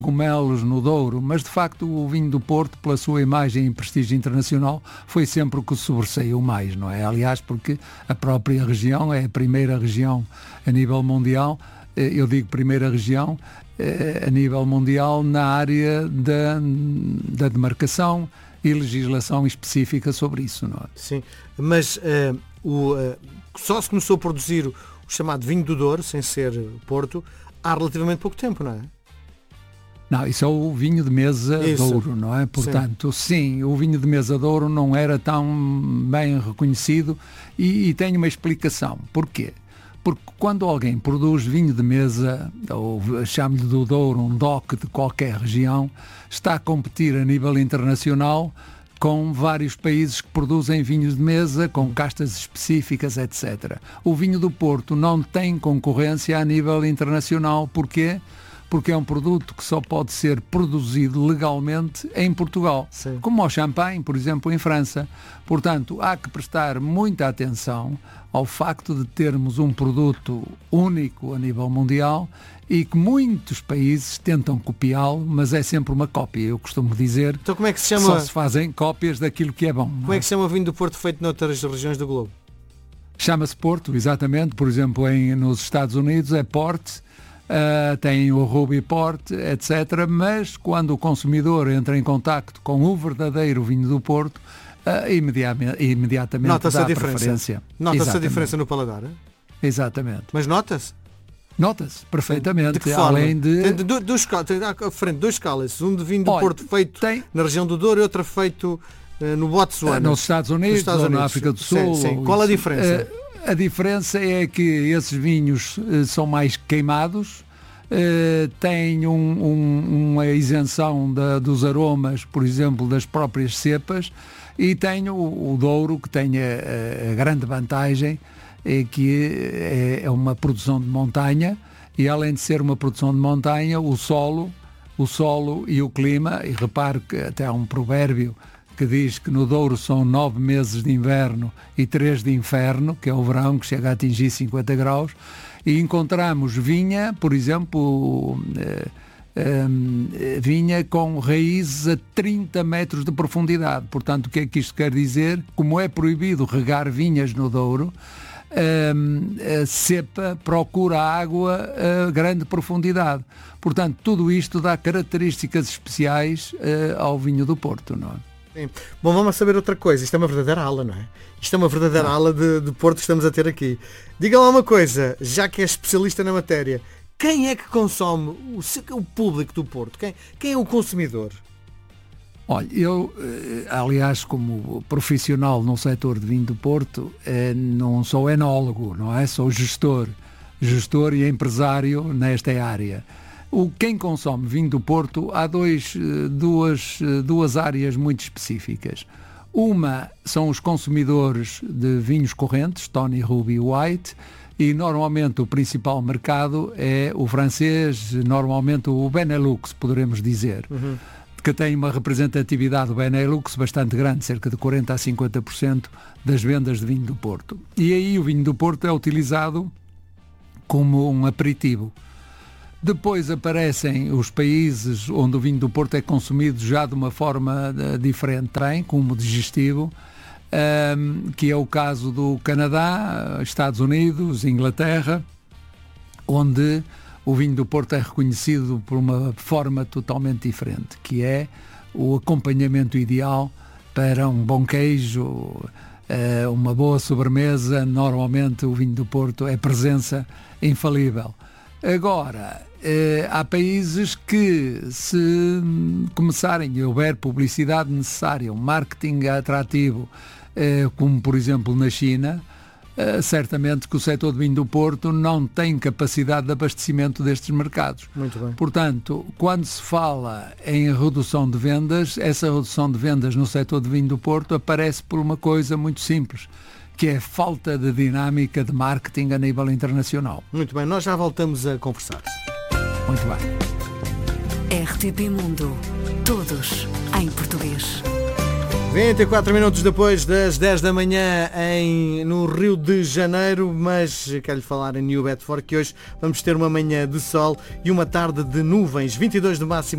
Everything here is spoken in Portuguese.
cogumelos no Douro, mas de facto o vinho do Porto, pela sua imagem e prestígio internacional, foi sempre o que sobressaiu mais, não é? Aliás, porque a própria região é a primeira região a nível mundial, eu digo primeira região, a nível mundial na área da demarcação e legislação específica sobre isso, não é? Sim, mas só se começou a produzir o chamado vinho do Douro, sem ser Porto, há relativamente pouco tempo, não é? Não, isso é o vinho de mesa Douro, não é? Portanto, sim, o vinho de mesa Douro não era tão bem reconhecido e tem uma explicação. Porquê? Porque quando alguém produz vinho de mesa, ou chame-lhe do Douro, um DOC de qualquer região, está a competir a nível internacional com vários países que produzem vinhos de mesa, com castas específicas, etc. O vinho do Porto não tem concorrência a nível internacional. Porquê? Porque é um produto que só pode ser produzido legalmente em Portugal, sim, como o champanhe, por exemplo, em França. Portanto, há que prestar muita atenção ao facto de termos um produto único a nível mundial e que muitos países tentam copiá-lo, mas é sempre uma cópia. Eu costumo dizer, então, como é que se chama... só se fazem cópias daquilo que é bom. Como é que se chama o vinho do Porto feito noutras regiões do globo? Chama-se Porto, exatamente. Por exemplo, nos Estados Unidos é Port, tem o Ruby Port, etc. Mas quando o consumidor entra em contacto com o verdadeiro vinho do Porto, imediatamente nota-se dá a diferença. Preferência. Nota-se Exatamente. a diferença no paladar? Exatamente. Mas nota-se? Nota-se perfeitamente. De que forma? Além de... Tem à frente dois cálices, um de vinho do Porto feito na região do Douro e outro feito no Botsuana. Nos Estados Unidos, ou na África do Sul. Sim. Qual a diferença? A diferença é que esses vinhos são mais queimados, têm uma isenção dos aromas, por exemplo, das próprias cepas, e tem o Douro, que tem a grande vantagem, que é uma produção de montanha, e além de ser uma produção de montanha, o solo e o clima, e repare que até há um provérbio que diz que no Douro são 9 meses de inverno e 3 de inferno, que é o verão, que chega a atingir 50 graus, e encontramos vinha, por exemplo, vinha com raízes a 30 metros de profundidade. Portanto, o que é que isto quer dizer? Como é proibido regar vinhas no Douro, a cepa procura água a grande profundidade. Portanto, tudo isto dá características especiais ao vinho do Porto, não é? Sim. Bom, vamos saber outra coisa. Isto é uma verdadeira aula, não é? Isto é uma verdadeira aula de Porto que estamos a ter aqui. Diga lá uma coisa, já que é especialista na matéria, quem é que consome o público do Porto? Quem é o consumidor? Olha, eu, aliás, como profissional no setor de vinho do Porto, não sou enólogo, não é? Sou gestor e empresário nesta área. Quem consome vinho do Porto, há duas áreas muito específicas. Uma são os consumidores de vinhos correntes, Tony, Ruby e White, e normalmente o principal mercado é o francês, normalmente o Benelux, poderemos dizer, que tem uma representatividade do Benelux bastante grande, cerca de 40% a 50% das vendas de vinho do Porto. E aí o vinho do Porto é utilizado como um aperitivo. Depois aparecem os países onde o vinho do Porto é consumido já de uma forma diferente, como digestivo, que é o caso do Canadá, Estados Unidos, Inglaterra, onde o vinho do Porto é reconhecido por uma forma totalmente diferente, que é o acompanhamento ideal para um bom queijo, uma boa sobremesa. Normalmente o vinho do Porto é presença infalível. Agora, há países que, se começarem e houver publicidade necessária, um marketing atrativo, como por exemplo na China, certamente que o setor de vinho do Porto não tem capacidade de abastecimento destes mercados. Muito bem. Portanto, quando se fala em redução de vendas, essa redução de vendas no setor de vinho do Porto aparece por uma coisa muito simples, que é a falta de dinâmica de marketing a nível internacional. Muito bem, nós já voltamos a conversar. Muito bem. RTP Mundo. Todos em português. 24 minutos depois das 10 da manhã no Rio de Janeiro, mas quero-lhe falar em New Bedford, que hoje vamos ter uma manhã de sol e uma tarde de nuvens, 22 de máximo.